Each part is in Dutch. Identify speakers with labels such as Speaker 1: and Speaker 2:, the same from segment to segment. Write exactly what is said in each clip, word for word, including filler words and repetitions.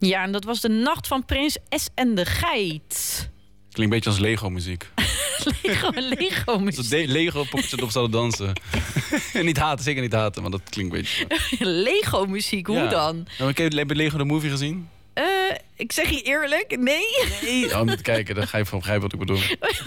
Speaker 1: Ja, en dat was de Nacht van Prins S en de Geit.
Speaker 2: Klinkt een beetje als Lego-muziek.
Speaker 1: Lego en Lego-muziek.
Speaker 2: De Lego-poppetjes erop zouden dansen. Niet haten, zeker niet haten, maar dat klinkt een beetje...
Speaker 1: Lego-muziek, hoe
Speaker 2: ja.
Speaker 1: dan?
Speaker 2: Nou, heb je Lego de Movie gezien?
Speaker 1: Uh, ik zeg je eerlijk, nee.
Speaker 2: Nee. Oh, moet kijken, dan ga je van begrijpen wat ik bedoel.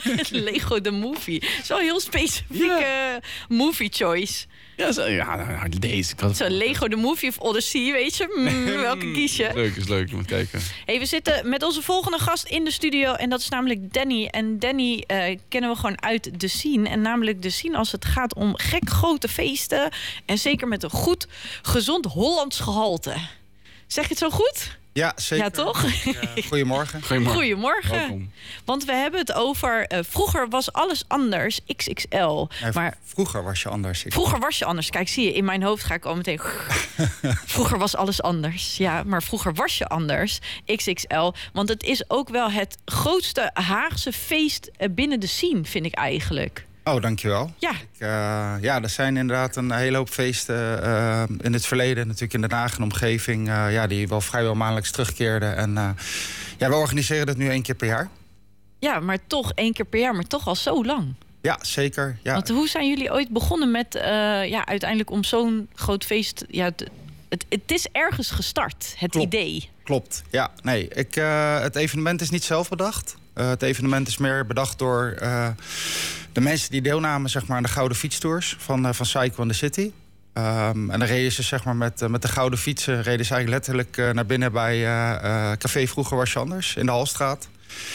Speaker 1: Lego the Movie. Zo'n heel specifieke ja. movie choice.
Speaker 2: Ja, zo, ja nou, deze. Zo
Speaker 1: so, Lego the Movie of Odyssey, weet je? Mm, welke kies je?
Speaker 2: Leuk, is leuk. Je moet kijken.
Speaker 1: Hey, we zitten met onze volgende gast in de studio. En dat is namelijk Danny. En Danny uh, kennen we gewoon uit de scene. En namelijk de scene als het gaat om gek grote feesten. En zeker met een goed, gezond Hollands gehalte. Zeg je het zo goed?
Speaker 3: Ja, zeker.
Speaker 1: Ja, toch?
Speaker 3: Ja, goedemorgen.
Speaker 2: Goedemorgen.
Speaker 1: Goedemorgen.
Speaker 2: Welkom.
Speaker 1: Want we hebben het over... Uh, vroeger was alles anders, X X L.
Speaker 3: Nee,
Speaker 1: maar
Speaker 3: vroeger was je anders.
Speaker 1: Vroeger was je anders. Kijk, zie je, in mijn hoofd ga ik al meteen... vroeger was alles anders. Ja, maar vroeger was je anders, X X L. Want het is ook wel het grootste Haagse feest binnen de scene, vind ik eigenlijk.
Speaker 3: Oh, dankjewel.
Speaker 1: Ja.
Speaker 3: Ik, uh, ja, er zijn inderdaad een hele hoop feesten uh, in het verleden. Natuurlijk in Den Haag en omgeving. Uh, ja, die wel vrijwel maandelijks terugkeerden. En uh, ja, we organiseren dat nu één keer per jaar.
Speaker 1: Ja, maar toch één keer per jaar, maar toch al zo lang.
Speaker 3: Ja, zeker. Ja.
Speaker 1: Want hoe zijn jullie ooit begonnen met uh, ja, uiteindelijk om zo'n groot feest... Ja, het, het, het is ergens gestart, het
Speaker 3: Klopt.
Speaker 1: idee.
Speaker 3: Klopt, ja. Nee, ik, uh, het evenement is niet zelf bedacht. Uh, het evenement is meer bedacht door uh, de mensen die deelnamen zeg maar, aan de Gouden Fietstours van, uh, van Psycho and the City. Um, en dan reden ze zeg maar, met, uh, met de gouden fietsen reden ze eigenlijk letterlijk uh, naar binnen bij uh, uh, Café Vroeger Was Je Anders in de Halstraat.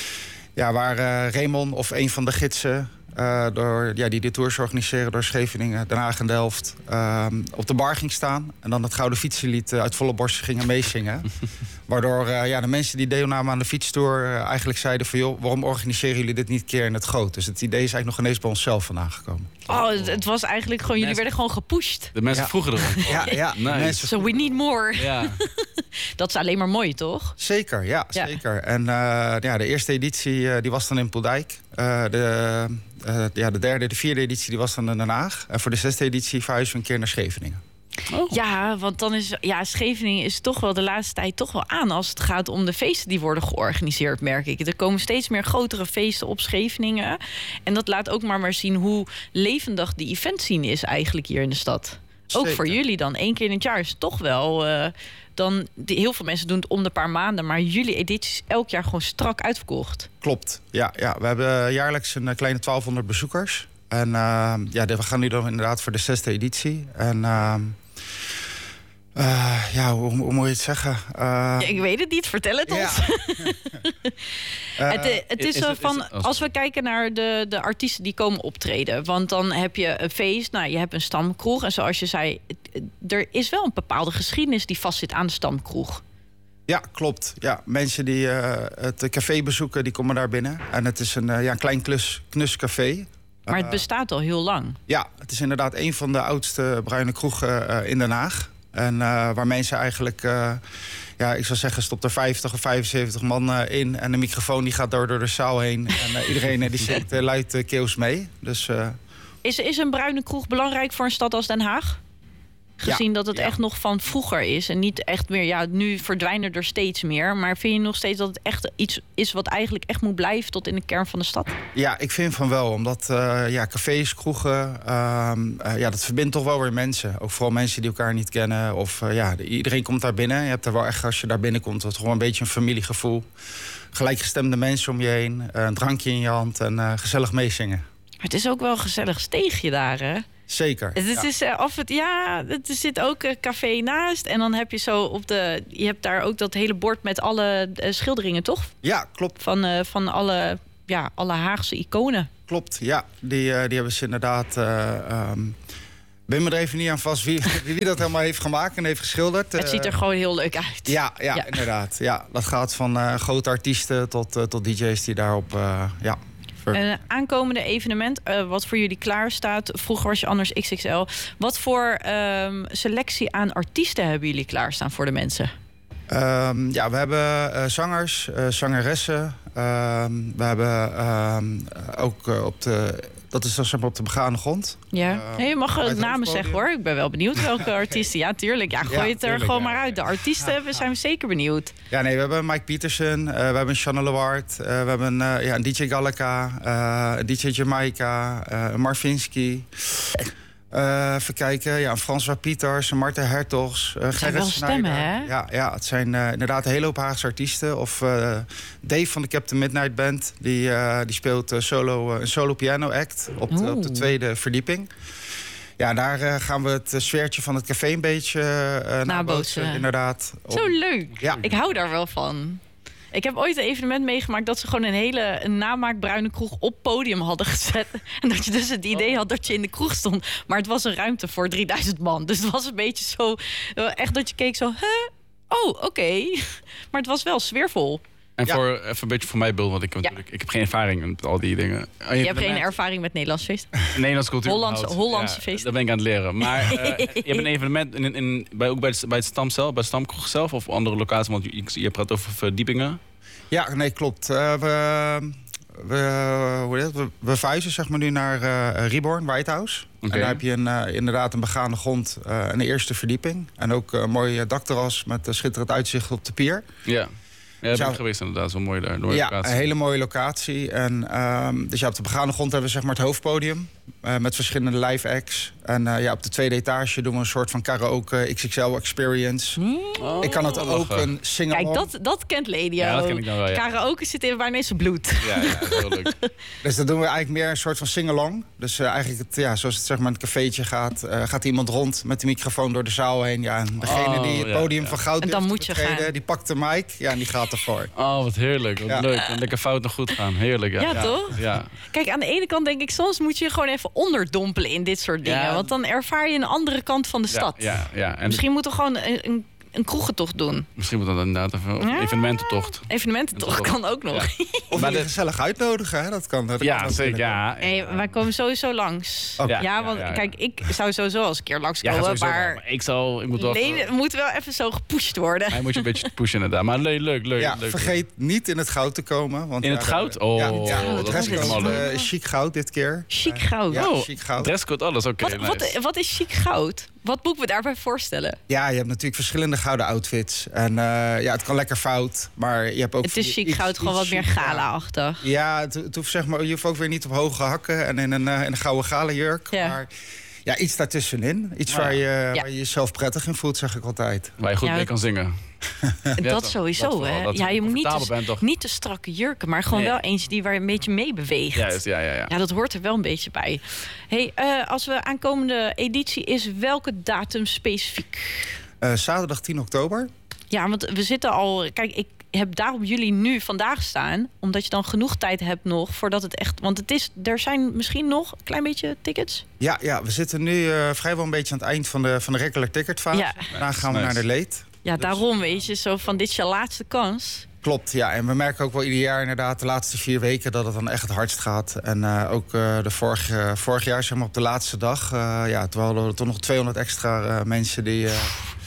Speaker 3: Ja, waar uh, Raymond of een van de gidsen uh, door, ja, die de tours organiseren door Scheveningen, Den Haag en Delft uh, op de bar ging staan. En dan het Gouden Fietsenlied uh, uit volle borst gingen meezingen. Waardoor uh, ja, de mensen die deelnamen aan de fietstour uh, eigenlijk zeiden van... joh, waarom organiseren jullie dit niet een keer in het groot? Dus het idee is eigenlijk nog ineens bij onszelf vandaan gekomen.
Speaker 1: Oh, het, het was eigenlijk gewoon... Jullie werden gewoon gepusht.
Speaker 2: De mensen
Speaker 3: ja.
Speaker 2: vroegen erom.
Speaker 3: Ja, ja.
Speaker 2: Nice.
Speaker 3: Mensen
Speaker 1: So we need more.
Speaker 2: Ja.
Speaker 1: Dat is alleen maar mooi, toch?
Speaker 3: Zeker, ja,
Speaker 1: Ja.
Speaker 3: zeker. En uh, ja, de eerste editie uh, die was dan in Poeldijk. Uh, de, uh, ja, de derde, de vierde editie die was dan in Den Haag. En voor de zesde editie verhuizen we een keer naar Scheveningen.
Speaker 1: Oh. Ja, want dan is ja, Scheveningen is toch wel de laatste tijd toch wel aan als het gaat om de feesten die worden georganiseerd, merk ik. Er komen steeds meer grotere feesten op Scheveningen. En dat laat ook maar maar zien hoe levendig die eventscene is eigenlijk hier in de stad. Ook
Speaker 3: Zeker.
Speaker 1: voor jullie dan. Één keer in het jaar is toch wel... Uh, dan, die, heel veel mensen doen het om de paar maanden, maar jullie edities elk jaar gewoon strak uitverkocht.
Speaker 3: Klopt, ja. ja. We hebben jaarlijks een kleine twaalfhonderd bezoekers. En uh, ja, we gaan nu dan inderdaad voor de zesde editie. En uh, uh, ja, hoe, hoe moet je het zeggen? Uh,
Speaker 1: Ja, ik weet het niet, vertel het
Speaker 3: ja.
Speaker 1: ons.
Speaker 3: uh,
Speaker 1: het, het is,
Speaker 2: is
Speaker 1: zo
Speaker 2: het- is
Speaker 1: van,
Speaker 2: het- oh,
Speaker 1: als we kijken naar de, de artiesten die komen optreden. Want dan heb je een feest, nou, je hebt een stamkroeg. En zoals je zei, het- er is wel een bepaalde geschiedenis die vastzit aan de stamkroeg.
Speaker 3: Ja, klopt. Ja, mensen die uh, het café bezoeken, die komen daar binnen. En het is een, uh, ja, een klein klus, knus café.
Speaker 1: Maar het
Speaker 3: Uh,
Speaker 1: bestaat al heel lang.
Speaker 3: Ja, het is inderdaad een van de oudste bruine kroegen uh, in Den Haag. En uh, waar mensen eigenlijk, uh, ja, ik zou zeggen, stopt er vijftig of vijfenzeventig man uh, in. En de microfoon die gaat door, door de zaal heen. En uh, iedereen uh, die zingt uh, luid uh, keels mee. Dus uh,
Speaker 1: Is, is een bruine kroeg belangrijk voor een stad als Den Haag? Gezien
Speaker 3: Ja,
Speaker 1: dat het
Speaker 3: ja.
Speaker 1: echt nog van vroeger is. En niet echt meer, ja, nu verdwijnen er steeds meer. Maar vind je nog steeds dat het echt iets is wat eigenlijk echt moet blijven tot in de kern van de stad?
Speaker 3: ja, ik vind van wel. Omdat uh, ja, cafés, kroegen, uh, uh, ja, dat verbindt toch wel weer mensen. Ook vooral mensen die elkaar niet kennen. Of uh, ja, iedereen komt daar binnen. Je hebt er wel echt, als je daar binnenkomt, het gewoon een beetje een familiegevoel. Gelijkgestemde mensen om je heen. Uh, een drankje in je hand en uh, gezellig meezingen.
Speaker 1: Maar het is ook wel een gezellig steegje daar, hè?
Speaker 3: Zeker.
Speaker 1: Het
Speaker 3: ja.
Speaker 1: is uh, of het, ja, het er zit ook een café naast. En dan heb je zo op de. Je hebt daar ook dat hele bord met alle uh, schilderingen, toch?
Speaker 3: Ja, klopt.
Speaker 1: Van, uh, van alle, ja, alle Haagse iconen.
Speaker 3: Klopt, ja. Die, uh, die hebben ze inderdaad... Uh, um, ben me er even niet aan vast wie, wie dat helemaal heeft gemaakt en heeft geschilderd.
Speaker 1: Het ziet er gewoon heel leuk uit.
Speaker 3: Ja, ja,
Speaker 1: Ja.
Speaker 3: inderdaad. Ja, dat gaat van uh, grote artiesten tot, uh, tot D J's die daarop... Uh, ja, ver-
Speaker 1: Een aankomende evenement, uh, wat voor jullie klaar staat. Vroeger was je anders X X L. Wat voor um, selectie aan artiesten hebben jullie klaarstaan voor de mensen?
Speaker 3: Um, ja, we hebben uh, zangers, uh, zangeressen. Um, we hebben um, ook uh, op de Dat is dan zeg maar op de begane grond.
Speaker 1: Ja.
Speaker 3: Uh,
Speaker 1: nee, je mag
Speaker 3: bij het
Speaker 1: namen
Speaker 3: hoofdpodium.
Speaker 1: zeggen hoor. Ik ben wel benieuwd welke artiesten. Ja, tuurlijk. Ja, gooi
Speaker 3: Ja,
Speaker 1: het er
Speaker 2: tuurlijk,
Speaker 1: gewoon
Speaker 2: ja,
Speaker 1: maar uit. De artiesten ja, zijn we zeker benieuwd.
Speaker 3: Ja, nee, we hebben Mike Peterson, uh, we hebben Shannon Leward, uh, we hebben uh, ja, een D J Gallica, uh, een D J Jamaica, uh, Marvinsky. Uh, even kijken, ja, François Pieters, Marta Hertogs, uh,
Speaker 1: Het zijn wel stemmen, hè?
Speaker 3: Ja, ja, het zijn uh, inderdaad een hele hoop Haagse artiesten. Of uh, Dave van de Captain Midnight Band, die, uh, die speelt uh, solo, uh, een solo piano act op de, op de tweede verdieping. Ja, daar uh, gaan we het sfeertje van het café een beetje uh, nabootsen, inderdaad.
Speaker 1: Zo leuk.
Speaker 3: Ja.
Speaker 1: Ik hou daar wel van. Ik heb ooit een evenement meegemaakt dat ze gewoon een hele een namaakbruine kroeg op podium hadden gezet. En dat je dus het idee had dat je in de kroeg stond. Maar het was een ruimte voor drieduizend man. Dus het was een beetje zo, echt dat je keek zo, huh? Oh, oké. Okay. Maar het was wel sfeervol.
Speaker 2: En
Speaker 3: ja.
Speaker 2: voor even een beetje voor mij beeld, want ik, ja. ik heb geen ervaring met al die dingen.
Speaker 1: Je, je hebt geen net... ervaring met Nederlands feest?
Speaker 2: Nederlandse cultuur.
Speaker 1: Hollandse, Hollandse
Speaker 2: ja,
Speaker 1: feest.
Speaker 2: Dat ben ik aan het leren. Maar uh, je hebt een evenement in, in, bij, ook bij het, bij het Stam zelf, bij het Stamkroeg zelf of andere locaties, want je, je praat over verdiepingen.
Speaker 3: Ja, nee, klopt. Uh, we, we, hoe heet het? we, we verhuizen zeg maar nu naar uh, Reborn, White House. Okay. En daar heb je een, uh, inderdaad een begaande grond, uh, een eerste verdieping. En ook een mooi dakterras met uh, schitterend uitzicht op de pier.
Speaker 2: Ja. Ja, ben ik geweest inderdaad. Zo mooi daar.
Speaker 3: Ja,
Speaker 2: locatie.
Speaker 3: Een hele mooie locatie. En, um, dus ja, op de begane grond hebben we zeg maar het hoofdpodium. Uh, met verschillende live acts. En uh, ja, op de tweede etage doen we een soort van karaoke X X L experience.
Speaker 2: Oh,
Speaker 3: ik kan het ook een sing-along.
Speaker 1: Kijk, dat, dat kent Lady.
Speaker 2: Ja, dat ken ik dan wel, ja.
Speaker 1: Karaoke zit in bijna in zijn bloed.
Speaker 2: Ja, ja, heel leuk.
Speaker 3: Dus dat doen we eigenlijk meer een soort van sing-along. Dus uh, eigenlijk, het, ja, zoals het zeg maar in het cafeetje gaat... Uh, gaat iemand rond met de microfoon door de zaal heen. Ja, en degene
Speaker 2: oh,
Speaker 3: die het
Speaker 2: ja,
Speaker 3: podium
Speaker 2: ja.
Speaker 3: van goud
Speaker 1: en dan
Speaker 3: heeft
Speaker 1: moet je
Speaker 3: betreden,
Speaker 1: gaan.
Speaker 3: die pakt de mic, ja, en die gaat ervoor.
Speaker 2: Oh, wat heerlijk. Wat
Speaker 3: ja.
Speaker 2: leuk. En lekker fout nog goed gaan. Heerlijk, ja.
Speaker 1: Ja,
Speaker 2: ja.
Speaker 1: toch?
Speaker 2: Ja.
Speaker 1: Kijk, aan de ene kant denk ik, soms moet je je gewoon even onderdompelen in dit soort dingen. Ja. Want dan ervaar je een andere kant van de stad.
Speaker 2: Ja, ja, ja. En
Speaker 1: misschien moeten we gewoon een, een, een kroegentocht doen.
Speaker 2: Misschien moet dat inderdaad even een
Speaker 1: ja.
Speaker 2: evenemententocht.
Speaker 1: Evenemententocht kan ook nog.
Speaker 2: Ja.
Speaker 3: Of maar de... gezellig uitnodigen, hè? Dat kan. Dat
Speaker 2: ja,
Speaker 3: kan
Speaker 2: zeker. Ja,
Speaker 1: hey, wij komen sowieso langs.
Speaker 3: Okay.
Speaker 1: Ja, ja, want ja, ja, ja. kijk, ik zou sowieso als een keer langskomen.
Speaker 2: Ja,
Speaker 1: maar
Speaker 2: wel. ik zal, ik moet wel.
Speaker 1: Nee, het moet wel even zo gepusht worden.
Speaker 2: Hij moet je een beetje pushen inderdaad. Maar leuk, leuk, leuk.
Speaker 3: Ja,
Speaker 2: leuk
Speaker 3: vergeet leuk. niet in het goud te komen. Want
Speaker 2: in het
Speaker 3: ja,
Speaker 2: goud? Oh,
Speaker 3: ja,
Speaker 2: ja,
Speaker 3: het dresscode uh, is chic goud dit keer.
Speaker 1: Chic goud?
Speaker 3: Ja,
Speaker 2: oh,
Speaker 3: chic goud.
Speaker 2: Dresscode, alles oké.
Speaker 1: Okay, wat,
Speaker 2: nice.
Speaker 1: wat, wat is chic goud? Wat moeten we daarbij voorstellen?
Speaker 3: Ja, je hebt natuurlijk verschillende gouden outfits. En uh, ja, het kan lekker fout, maar je hebt ook...
Speaker 1: Het is chic
Speaker 3: iets,
Speaker 1: goud,
Speaker 3: iets,
Speaker 1: gewoon wat
Speaker 3: iets
Speaker 1: meer gala-achtig.
Speaker 3: Ja, het, het hoeft, zeg maar, je hoeft ook weer niet op hoge hakken en in een, uh, in een gouden galenjurk.
Speaker 1: Ja.
Speaker 3: Maar ja, iets daartussenin. Iets
Speaker 2: ja.
Speaker 3: waar, je,
Speaker 1: ja.
Speaker 3: waar je jezelf prettig in voelt, zeg ik altijd.
Speaker 2: Waar je goed ja, mee kan zingen.
Speaker 1: dat ja, sowieso, dat hè? Dat ja, je moet niet te, niet te strakke jurken, maar gewoon nee. wel eentje die waar je een beetje mee beweegt.
Speaker 2: Juist, ja, ja, ja.
Speaker 1: Ja, dat hoort er wel een beetje bij. Hey, uh, als we aankomende editie is, welke datum specifiek?
Speaker 3: Uh, zaterdag tien oktober.
Speaker 1: Ja, want we zitten al... Kijk, ik heb daarom jullie nu vandaag staan, omdat je dan genoeg tijd hebt nog voordat het echt... Want het is, er zijn misschien nog een klein beetje tickets.
Speaker 3: Ja, ja we zitten nu uh, vrijwel een beetje aan het eind van de, van de regular ticketfase. Ja. Daarna gaan we nice. naar de late.
Speaker 1: Ja, dus daarom weet je, zo van dit is je laatste kans.
Speaker 3: Klopt, ja. En we merken ook wel ieder jaar inderdaad de laatste vier weken dat het dan echt het hardst gaat. En uh, ook uh, de vorig, uh, vorig jaar, zeg maar op de laatste dag, uh, ja, toen hadden we toch nog tweehonderd extra uh, mensen die... Uh,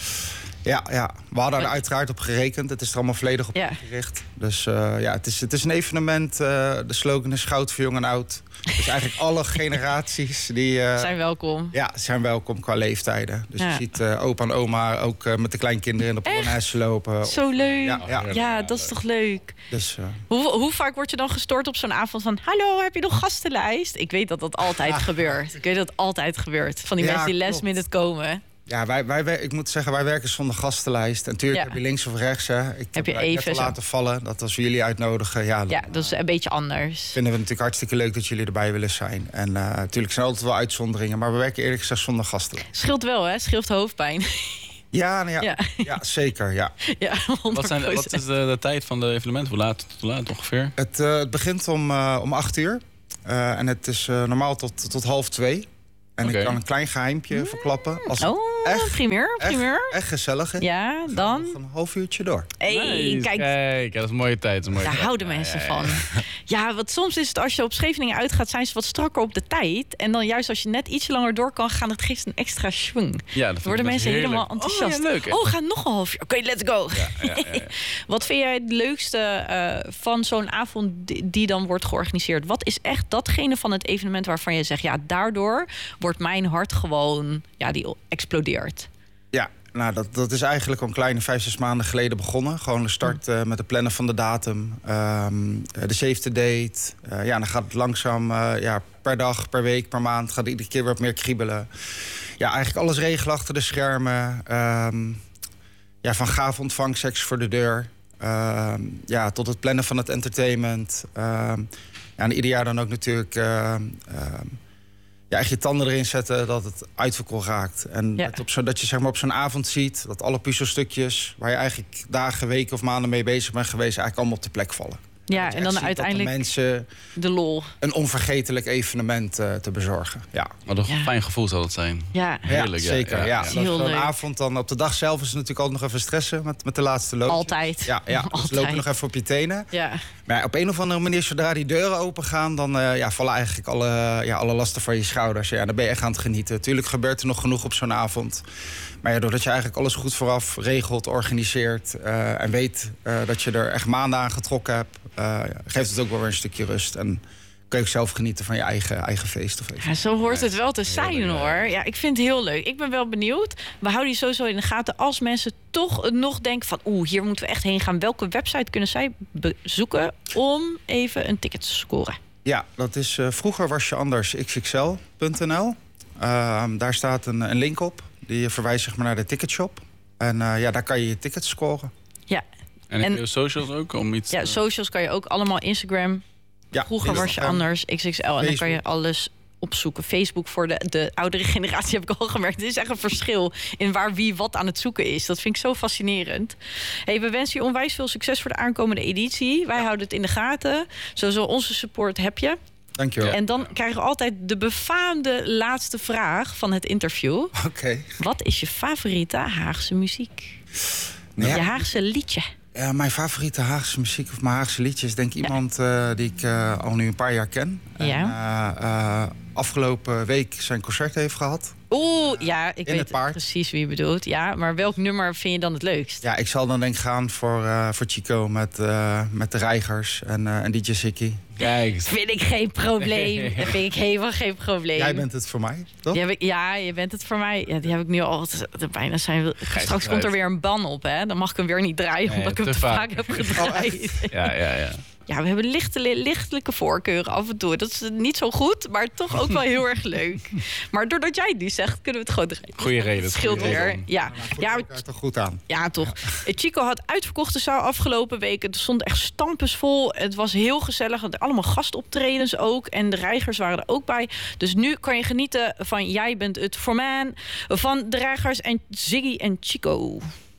Speaker 3: Ja, ja, we hadden er uiteraard op gerekend. Het is er allemaal volledig op ja. gericht. Dus uh, ja, het is, het is een evenement. Uh, de slogan is goud voor jong en oud. Dus eigenlijk alle generaties die... Uh,
Speaker 1: zijn welkom.
Speaker 3: Ja, zijn welkom qua leeftijden. Dus ja. je ziet uh, opa en oma ook uh, met de kleinkinderen in de Polonaise lopen.
Speaker 1: Zo leuk.
Speaker 3: Ja, ja.
Speaker 1: ja, dat is toch leuk.
Speaker 3: Dus, uh,
Speaker 1: hoe, hoe vaak word je dan gestoord op zo'n avond van... Hallo, heb je nog gastenlijst? Ik weet dat dat altijd gebeurt. Ik weet dat het altijd gebeurt. Van die ja, mensen die last minute komen.
Speaker 3: Ja, wij, wij, ik moet zeggen, wij werken zonder gastenlijst. En natuurlijk ja. heb je links of rechts. Hè. Ik
Speaker 1: heb je
Speaker 3: heb
Speaker 1: even
Speaker 3: net al laten vallen dat als we jullie uitnodigen... Ja, dan,
Speaker 1: ja, dat is een beetje anders.
Speaker 3: Vinden we natuurlijk hartstikke leuk dat jullie erbij willen zijn. En uh, natuurlijk zijn er altijd wel uitzonderingen. Maar we werken eerlijk gezegd zonder gasten.
Speaker 1: Scheelt wel, hè? Scheelt hoofdpijn.
Speaker 3: Ja, nou ja, ja. ja, zeker, ja.
Speaker 1: ja
Speaker 2: wat, zijn, wat is de, de tijd van de evenement? Hoe laat tot laat ongeveer?
Speaker 3: Het, uh, het begint om, uh, om acht uur. Uh, en het is uh, normaal tot, tot half twee. En okay. ik kan een klein geheimpje mm. verklappen. Als het
Speaker 1: oh.
Speaker 3: echt,
Speaker 1: primeur, primeur.
Speaker 3: Echt, echt gezellig. Hè?
Speaker 1: Ja, dan?
Speaker 3: Nog een half uurtje door.
Speaker 1: Hey,
Speaker 2: Nice.
Speaker 1: kijk,
Speaker 2: Kijk, dat is een mooie tijd. Dat is een mooie
Speaker 1: daar
Speaker 2: tijd.
Speaker 1: houden mensen
Speaker 2: Ja, ja,
Speaker 1: van.
Speaker 2: ja.
Speaker 1: Ja, want soms is het als je op Scheveningen uitgaat, zijn ze wat strakker op de tijd. En dan juist als je net iets langer door kan gaan, het geeft een extra schwung.
Speaker 2: Ja, dat
Speaker 1: Dan worden mensen
Speaker 2: heerlijk.
Speaker 1: helemaal enthousiast.
Speaker 2: Oh, ja, leuk.
Speaker 1: Oh, we gaan nog een half uur. Oké, let's go.
Speaker 2: Ja, ja, ja, ja.
Speaker 1: Wat vind jij het leukste uh, van zo'n avond die, die dan wordt georganiseerd? Wat is echt datgene van het evenement waarvan je zegt, ja, daardoor wordt mijn hart gewoon, ja, die explodeert.
Speaker 3: Ja, nou, dat, dat is eigenlijk al een kleine vijf, zes maanden geleden begonnen. Gewoon de start uh, met het plannen van de datum. Um, de save the date. Uh, ja, dan gaat het langzaam uh, ja, per dag, per week, per maand. Gaat het iedere keer wat meer kriebelen. Ja, eigenlijk alles regelen achter de schermen. Um, ja, van gaaf ontvang, seks voor de deur. Um, ja, tot het plannen van het entertainment. Um, ja, en ieder jaar dan ook natuurlijk... Uh, um, Ja, echt je tanden erin zetten dat het uitverkocht raakt. En
Speaker 1: Ja.
Speaker 3: het op zo, dat je zeg maar, op zo'n avond ziet dat alle puzzelstukjes... waar je eigenlijk dagen, weken of maanden mee bezig bent geweest... eigenlijk allemaal op de plek vallen.
Speaker 1: Ja,
Speaker 3: Dat je
Speaker 1: en
Speaker 3: echt
Speaker 1: dan
Speaker 3: ziet
Speaker 1: uiteindelijk
Speaker 3: dat de mensen
Speaker 1: de lol.
Speaker 3: een onvergetelijk evenement uh, te bezorgen. Ja.
Speaker 2: Wat een
Speaker 1: Ja.
Speaker 2: fijn gevoel zal het zijn.
Speaker 1: Ja,
Speaker 2: Heerlijk,
Speaker 3: ja,
Speaker 2: ja,
Speaker 3: zeker.
Speaker 2: ja,
Speaker 3: Ja,
Speaker 2: ja.
Speaker 3: Dat
Speaker 1: Heel
Speaker 3: zo'n
Speaker 1: leuk.
Speaker 3: avond dan op de dag zelf is het natuurlijk altijd nog even stressen met, met de laatste loop.
Speaker 1: altijd.
Speaker 3: Ja, ja. Dus
Speaker 1: Altijd.
Speaker 3: loop je nog even op je tenen.
Speaker 1: Ja.
Speaker 3: Maar ja, op een of andere manier, zodra die deuren open gaan... dan uh, ja, vallen eigenlijk alle, ja, alle lasten van je schouders. Ja, dan ben je echt aan het genieten. Tuurlijk gebeurt er nog genoeg op zo'n avond. Maar ja, doordat je eigenlijk alles goed vooraf regelt, organiseert... Uh, en weet uh, dat je er echt maanden aan getrokken hebt... Uh, geeft het ook wel weer een stukje rust. En kun je ook zelf genieten van je eigen, eigen feest of even.
Speaker 1: Ja, zo hoort het wel te zijn,
Speaker 2: Heerlijk, ja.
Speaker 1: hoor. Ja, ik vind het heel leuk. Ik ben wel benieuwd. We houden je sowieso in de gaten als mensen toch nog denken van... oeh, hier moeten we echt heen gaan. Welke website kunnen zij bezoeken om even een ticket te scoren?
Speaker 3: Ja, dat is uh, vroeger was je anders x x l punt n l. Uh, daar staat een, een link op. Die verwijst zeg maar naar de ticketshop. En uh, ja, daar kan je je tickets scoren.
Speaker 1: Ja,
Speaker 2: En heb
Speaker 1: En-
Speaker 2: je socials ook om iets...
Speaker 1: ja
Speaker 2: te-
Speaker 1: socials kan je ook allemaal Instagram.
Speaker 3: Ja,
Speaker 1: Vroeger was je
Speaker 3: Instagram.
Speaker 1: anders, X X L. En dan kan je alles opzoeken. Facebook voor de, de oudere generatie heb ik al gemerkt. Het is echt een verschil in waar wie wat aan het zoeken is. Dat vind ik zo fascinerend. Hey, we wensen je onwijs veel succes voor de aankomende editie. Wij houden het in de gaten. Sowieso onze support heb je.
Speaker 3: Dankjewel.
Speaker 1: En dan krijgen we altijd de befaamde laatste vraag van het interview.
Speaker 3: Oké. Okay.
Speaker 1: Wat is je favoriete Haagse muziek?
Speaker 3: Nou
Speaker 1: Je
Speaker 3: ja,
Speaker 1: Haagse liedje.
Speaker 3: ja, mijn favoriete Haagse muziek of mijn Haagse liedje is denk ik iemand uh, die ik uh, al nu een paar jaar ken.
Speaker 1: Ja.
Speaker 3: En, uh, uh, afgelopen week zijn concert heeft gehad.
Speaker 1: Oeh, ja, ik
Speaker 3: In het
Speaker 1: weet
Speaker 3: paard.
Speaker 1: precies wie je bedoelt. Ja, maar welk nummer vind je dan het leukst?
Speaker 3: Ja, ik zal dan denk ik gaan voor, uh, voor Chico met, uh, met de Reigers en, uh, en D J Ziggy.
Speaker 2: Kijk eens.
Speaker 1: Vind ik geen probleem. Dat vind ik helemaal geen probleem.
Speaker 3: Jij bent het voor mij, toch?
Speaker 1: Die heb ik, ja, je bent het voor mij. Ja, die heb ik nu al. de- Bijna zijn we, straks komt er weer een ban op, hè? Dan mag ik hem weer niet draaien,
Speaker 2: Nee,
Speaker 1: omdat ik hem
Speaker 2: te
Speaker 1: te
Speaker 2: vaak.
Speaker 1: vaak heb gedraaid.
Speaker 2: Ja, ja, ja.
Speaker 1: Ja, we hebben lichte, lichtelijke voorkeuren af en toe. Dat is niet zo goed, maar toch ook wel heel erg leuk. Maar doordat jij die zegt, kunnen we het gewoon draaien.
Speaker 2: Goeie reden.
Speaker 1: Het scheelt
Speaker 2: goeie
Speaker 1: weer.
Speaker 2: reden.
Speaker 1: Ja, ja,
Speaker 3: Ja, toch goed aan.
Speaker 1: ja, toch. Chico had uitverkochte zaal afgelopen week. Het stond echt stampensvol. Het was heel gezellig. Er allemaal gastoptredens ook. En de Reigers waren er ook bij. Dus nu kan je genieten van Jij bent het voor man. Van de Reigers en Ziggy en Chico.